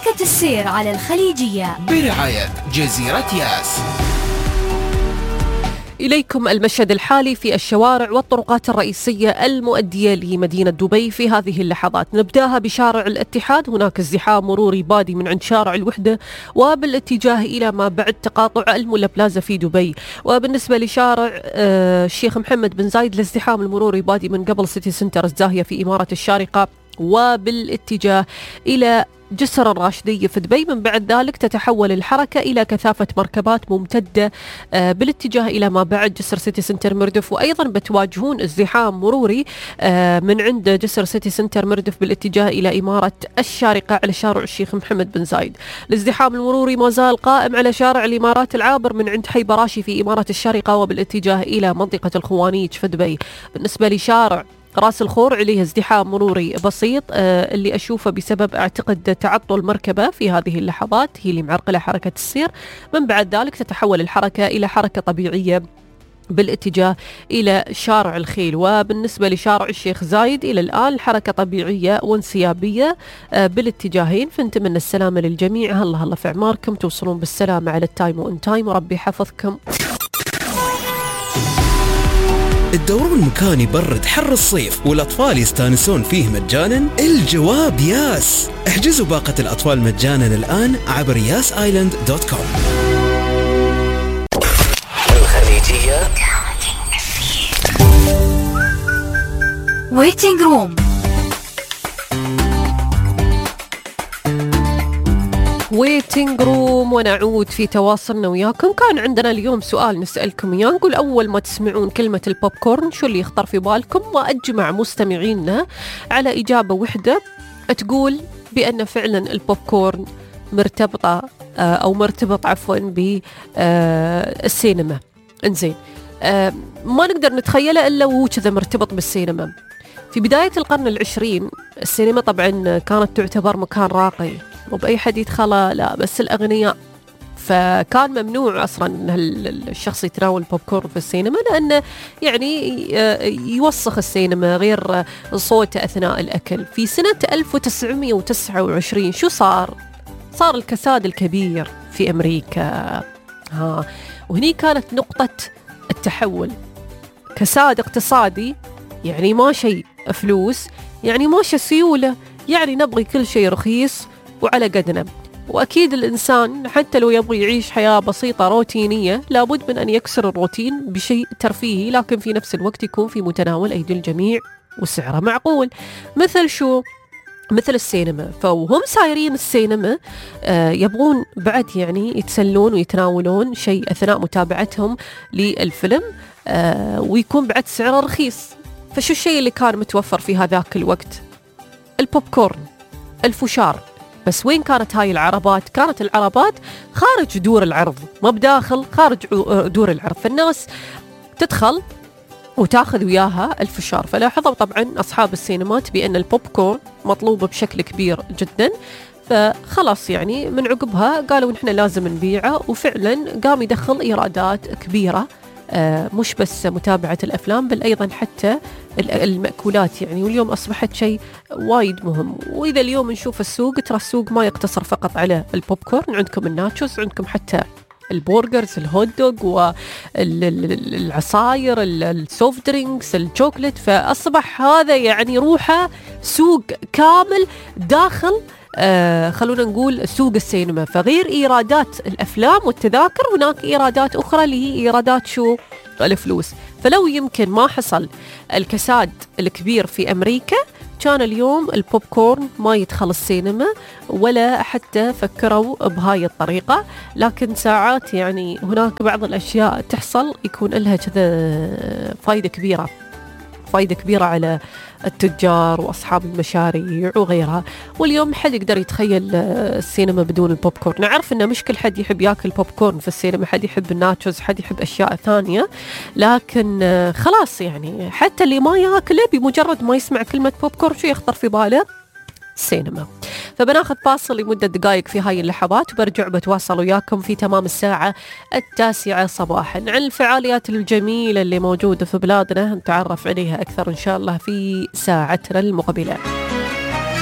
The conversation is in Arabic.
حركة السير على الخليجية برعاية جزيرة ياس. إليكم المشهد الحالي في الشوارع والطرقات الرئيسية المؤدية لمدينة دبي في هذه اللحظات. نبداها بشارع الاتحاد، هناك ازدحام مروري بادي من عند شارع الوحدة وبالاتجاه إلى ما بعد تقاطع المولا بلازا في دبي. وبالنسبة لشارع الشيخ محمد بن زايد، الازدحام المروري بادي من قبل سيتي سنتر الزاهية في إمارة الشارقة وبالاتجاه إلى جسر الراشدية في دبي. من بعد ذلك تتحول الحركة إلى كثافة مركبات ممتدة بالاتجاه إلى ما بعد جسر سيتي سنتر مردف، وأيضا بتواجهون ازدحام مروري من عند جسر سيتي سنتر مردف بالاتجاه إلى إمارة الشارقة على شارع الشيخ محمد بن زايد. الازدحام المروري ما زال قائم على شارع الإمارات العابر من عند حي براشي في إمارة الشارقة وبالاتجاه إلى منطقة الخوانيج في دبي. بالنسبة لشارع راس الخور عليه ازدحام مروري بسيط اللي أشوفه بسبب أعتقد تعطل مركبة في هذه اللحظات هي اللي معرقلة حركة السير. من بعد ذلك تتحول الحركة إلى حركة طبيعية بالاتجاه إلى شارع الخيل. وبالنسبة لشارع الشيخ زايد إلى الآن الحركة طبيعية وانسيابية بالاتجاهين، فنتمنى السلامة للجميع. الله في أعماركم، توصلون بالسلامة على التايم وإن تايم، وربي حفظكم. الدورون مكان يبرد حر الصيف والأطفال يستانسون فيه مجانا؟ الجواب ياس. احجزوا باقة الأطفال مجانا الآن عبر yasisland.com. الخليجية ويتنج روم. ويتنج روم، ونعود في تواصلنا وياكم. كان عندنا اليوم سؤال نسألكم إياه، نقول أول ما تسمعون كلمة البوب كورن شو اللي يخطر في بالكم؟ وأجمع مستمعينا على إجابة واحدة تقول بأن فعلا البوب كورن مرتبط بالسينما. انزين، ما نقدر نتخيله إلا وهو كذا مرتبط بالسينما. في بداية القرن العشرين السينما طبعا كانت تعتبر مكان راقي وبأي حد يدخله لا بس الأغنياء، فكان ممنوع أصلا أن الشخص يتناول بوب كورن في السينما لأنه يعني يوسخ السينما غير صوته أثناء الأكل. في سنة 1929 شو صار الكساد الكبير في أمريكا. وهني كانت نقطة التحول. كساد اقتصادي، يعني ما شيء فلوس، يعني ما شيء سيولة، يعني نبغي كل شيء رخيص وعلى قدنا. وأكيد الإنسان حتى لو يبغي يعيش حياة بسيطة روتينية لابد من أن يكسر الروتين بشيء ترفيهي لكن في نفس الوقت يكون في متناول أيدي الجميع وسعره معقول. مثل شو؟ مثل السينما. فوهم سايرين السينما يبغون بعد يعني يتسلون ويتناولون شيء أثناء متابعتهم للفيلم ويكون بعد سعره رخيص. فشو الشيء اللي كان متوفر في هذاك الوقت؟ البوب كورن، الفشار. بس وين كانت هاي العربات؟ كانت العربات خارج دور العرض، ما بداخل، خارج دور العرض. فالناس تدخل وتاخذ وياها الفشار. فلاحظوا طبعا أصحاب السينمات بأن البوب كورن مطلوب بشكل كبير جدا، فخلاص يعني من عقبها قالوا نحن لازم نبيعه، وفعلا قام يدخل إيرادات كبيرة مش بس متابعة الأفلام بل أيضا حتى المأكولات يعني. واليوم أصبحت شيء وايد مهم. وإذا اليوم نشوف السوق، ترى السوق ما يقتصر فقط على البوب كورن، عندكم الناتشوز، عندكم حتى البورغرز، الهوت دوغ، والعصاير، السوفت درينكس، الشوكلت. فأصبح هذا يعني روحه سوق كامل داخل خلونا نقول سوق السينما. فغير إيرادات الأفلام والتذاكر هناك إيرادات أخرى اللي هي إيرادات شو؟ الفلوس. فلو يمكن ما حصل الكساد الكبير في أمريكا كان اليوم البوب كورن ما يدخل السينما ولا حتى فكروا بهاي الطريقة. لكن ساعات يعني هناك بعض الأشياء تحصل يكون لها كذا فايدة كبيرة على التجار وأصحاب المشاريع وغيرها. واليوم حد يقدر يتخيل السينما بدون البوب كورن. نعرف إنه مش كل حد يحب يأكل بوب كورن في السينما، حد يحب الناتشوز، حد يحب أشياء ثانية، لكن خلاص يعني حتى اللي ما يأكله بمجرد ما يسمع كلمة بوب كورن شو يخطر في باله؟ السينما. فبناخذ فاصل لمدة دقائق في هاي اللحظات وبرجع بتواصل وياكم في تمام الساعة 9 صباحا عن الفعاليات الجميلة اللي موجودة في بلادنا، نتعرف عليها أكثر إن شاء الله في ساعتنا المقبلة.